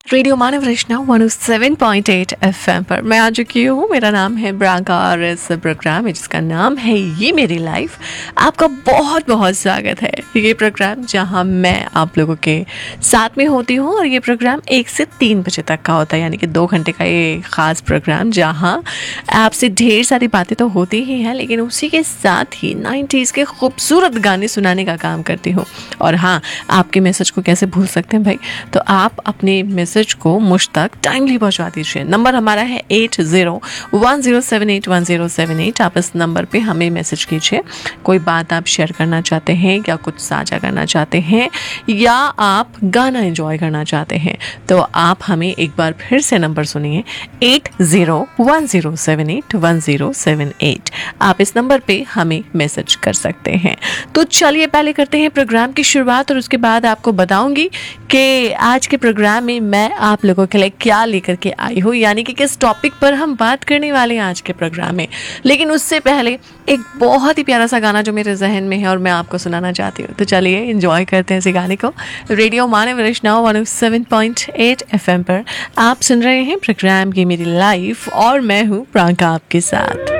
Radio मानव रचना 107.8 FM पर मैं आ चुकी हूँ। मेरा नाम है ब्रांका और इस प्रोग्राम है जिसका नाम है ये मेरी लाइफ। आपका बहुत बहुत स्वागत है। ये प्रोग्राम जहाँ मैं आप लोगों के साथ में होती हूँ और ये प्रोग्राम 1 से 3 बजे तक का होता है, यानी कि 2 घंटे का ये ख़ास प्रोग्राम जहाँ आपसे ढेर सारी बातें तो होती ही हैं, लेकिन उसी के साथ ही 90s के खूबसूरत गाने सुनाने का काम करती हूँ। और हाँ, आपके मैसेज को कैसे भूल सकते हैं भाई, तो आप अपने मैसेज को मुझ तक टाइमली पहुंचा दीजिए। नंबर हमारा है 8010781078। आप इस नंबर पे हमें मैसेज कीजिए। कोई बात आप शेयर करना चाहते हैं या कुछ साझा करना चाहते हैं या आप गाना एंजॉय करना चाहते हैं, तो आप हमें एक बार फिर से नंबर सुनिए 8010781078। आप इस नंबर पे हमें मैसेज कर सकते हैं। तो चलिए पहले करते हैं प्रोग्राम की शुरुआत और उसके बाद आपको बताऊंगी कि आज के प्रोग्राम में मैं आप लोगों के लिए क्या लेकर के आई हूँ, यानी कि किस टॉपिक पर हम बात करने वाले हैं आज के प्रोग्राम में। लेकिन उससे पहले एक बहुत ही प्यारा सा गाना जो मेरे जहन में है और मैं आपको सुनाना चाहती हूँ, तो चलिए एंजॉय करते हैं इस गाने को। रेडियो मानव रचना 107.8 FM पर आप सुन रहे हैं प्रोग्राम की मेरी लाइफ और मैं हूँ प्रियंका आपके साथ।